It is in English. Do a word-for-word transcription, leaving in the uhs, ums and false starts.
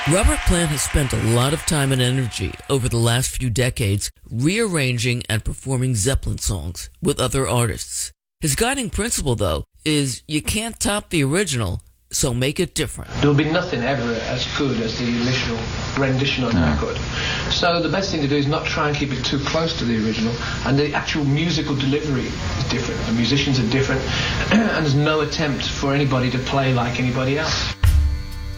Robert Plant has spent a lot of time and energy over the last few decades rearranging and performing Zeppelin songs with other artists. His guiding principle, though, is you can't top the original, so make it different. There will be nothing ever as good as the initial rendition on the record. So the best thing to do is not try and keep it too close to the original, and the actual musical delivery is different. The musicians are different, and there's no attempt for anybody to play like anybody else.